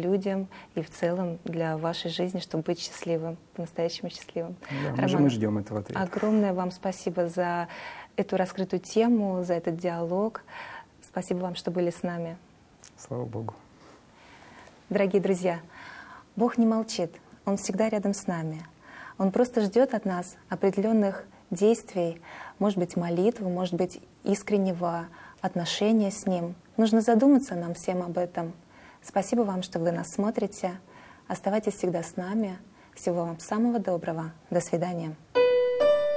людям и в целом для вашей жизни, чтобы быть счастливым, по-настоящему счастливым. Да, мы ждем этого ответа. Огромное вам спасибо за эту раскрытую тему, за этот диалог. Спасибо вам, что были с нами. Слава Богу. Дорогие друзья, Бог не молчит, Он всегда рядом с нами. Он просто ждет от нас определенных действий, может быть, молитвы, может быть, искреннего отношения с Ним. Нужно задуматься нам всем об этом. Спасибо вам, что вы нас смотрите. Оставайтесь всегда с нами. Всего вам самого доброго. До свидания.